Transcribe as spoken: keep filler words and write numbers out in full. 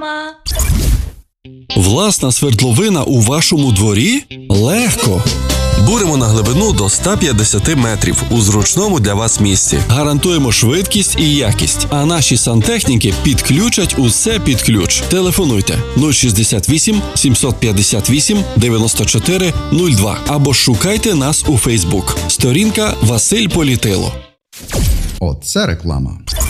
Власна свердловина у вашому дворі? Легко! Буримо на глибину до ста п'ятдесят метрів у зручному для вас місці. Гарантуємо швидкість і якість, а наші сантехніки підключать усе під ключ. Телефонуйте нуль шістдесят вісім сімсот п'ятдесят вісім дев'яносто чотири нуль два або шукайте нас у Фейсбук. Сторінка Василь Політило. Оце реклама.